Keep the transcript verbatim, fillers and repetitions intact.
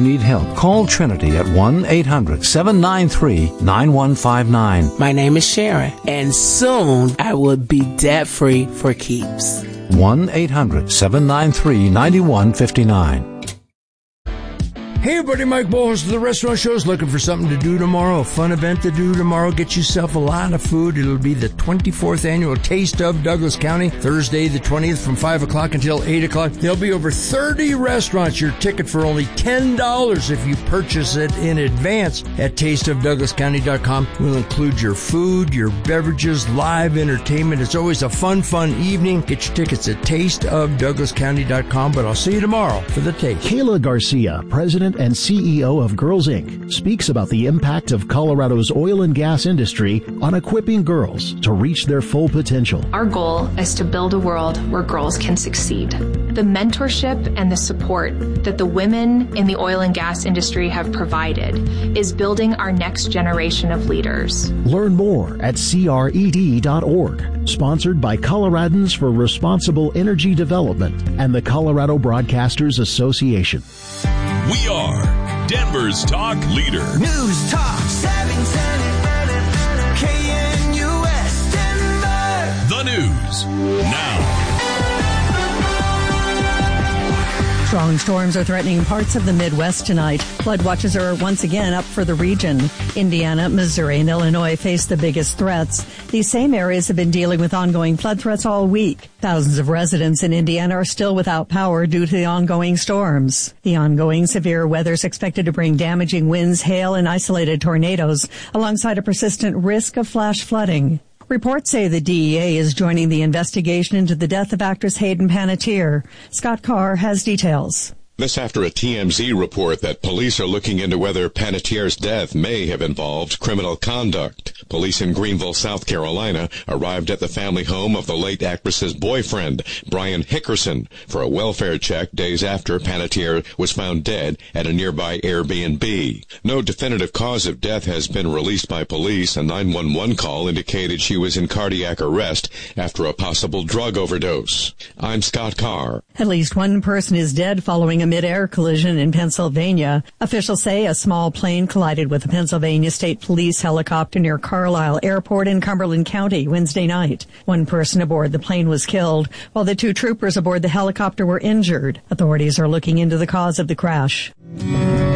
need help, call Trinity at one eight hundred seven nine three nine one five nine. My name is Sharon, and soon I will be debt-free for keeps. one eight hundred seven nine three nine one five nine. Hey everybody, Mike Bull, host of the Restaurant Show, is looking for something to do tomorrow, a fun event to do tomorrow. Get yourself a lot of food. It'll be the twenty-fourth annual Taste of Douglas County, Thursday the twentieth from five o'clock until eight o'clock. There'll be over thirty restaurants. Your ticket for only ten dollars if you purchase it in advance at taste of douglas county dot com. We'll include your food, your beverages, live entertainment. It's always a fun, fun evening. Get your tickets at taste of douglas county dot com, but I'll see you tomorrow for the taste. Kayla Garcia, President and C E O of Girls Incorporated, speaks about the impact of Colorado's oil and gas industry on equipping girls to reach their full potential. Our goal is to build a world where girls can succeed. The mentorship and the support that the women in the oil and gas industry have provided is building our next generation of leaders. Learn more at C R E D dot org. Sponsored by Coloradans for Responsible Energy Development and the Colorado Broadcasters Association. We are Denver's talk leader. News Talk seven ten K N U S Denver. The news now. Strong storms are threatening parts of the Midwest tonight. Flood watches are once again up for the region. Indiana, Missouri, and Illinois face the biggest threats. These same areas have been dealing with ongoing flood threats all week. Thousands of residents in Indiana are still without power due to the ongoing storms. The ongoing severe weather is expected to bring damaging winds, hail, and isolated tornadoes, alongside a persistent risk of flash flooding. Reports say the D E A is joining the investigation into the death of actress Hayden Panettiere. Scott Carr has details. This after a T M Z report that police are looking into whether Panettiere's death may have involved criminal conduct. Police in Greenville, South Carolina, arrived at the family home of the late actress's boyfriend, Brian Hickerson, for a welfare check days after Panettiere was found dead at a nearby Airbnb. No definitive cause of death has been released by police. A nine one one call indicated she was in cardiac arrest after a possible drug overdose. I'm Scott Carr. At least one person is dead following a mid-air collision in Pennsylvania. Officials say a small plane collided with a Pennsylvania State Police helicopter near Carlisle Airport in Cumberland County Wednesday night. One person aboard the plane was killed, while the two troopers aboard the helicopter were injured. Authorities are looking into the cause of the crash.